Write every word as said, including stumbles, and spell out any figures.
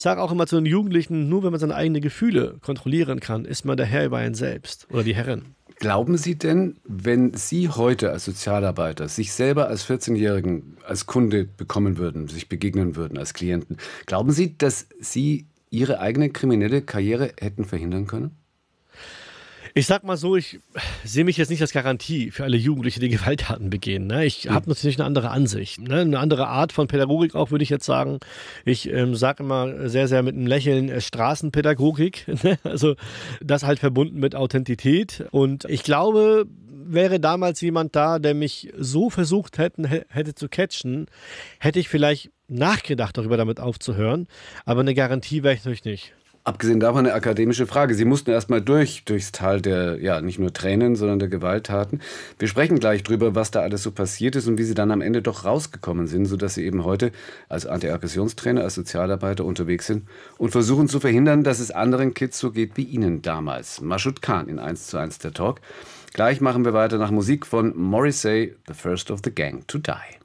Ich sage auch immer zu den Jugendlichen, nur wenn man seine eigenen Gefühle kontrollieren kann, ist man der Herr über einen selbst oder die Herrin. Glauben Sie denn, wenn Sie heute als Sozialarbeiter sich selber als vierzehnjährigen als Kunde bekommen würden, sich begegnen würden als Klienten, glauben Sie, dass Sie Ihre eigene kriminelle Karriere hätten verhindern können? Ich sag mal so, ich sehe mich jetzt nicht als Garantie für alle Jugendliche, die Gewalttaten begehen. Ne? Ich habe natürlich eine andere Ansicht, ne? Eine andere Art von Pädagogik auch, würde ich jetzt sagen. Ich ähm, sage immer sehr, sehr mit einem Lächeln äh, Straßenpädagogik. Ne? Also das halt verbunden mit Authentität. Und ich glaube, wäre damals jemand da, der mich so versucht hätten, hätte zu catchen, hätte ich vielleicht nachgedacht, darüber damit aufzuhören. Aber eine Garantie wäre ich natürlich nicht. Abgesehen davon eine akademische Frage. Sie mussten erst mal durch, durchs Tal der, ja, nicht nur Tränen, sondern der Gewalttaten. Wir sprechen gleich drüber, was da alles so passiert ist und wie Sie dann am Ende doch rausgekommen sind, sodass Sie eben heute als Antiaggressionstrainer, als Sozialarbeiter unterwegs sind und versuchen zu verhindern, dass es anderen Kids so geht wie Ihnen damals. Mashoud Khan in eins zu eins der Talk. Gleich machen wir weiter nach Musik von Morrissey, The First of the Gang to Die.